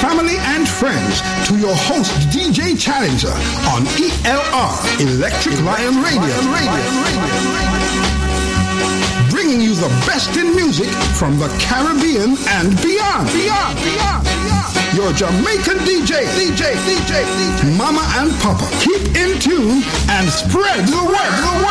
family and friends to your host, DJ Challenger, on ELR, Electric Lion Radio. Bringing you the best in music from the Caribbean and beyond. Your Jamaican DJ, Mama and Papa. Keep in tune and spread the word.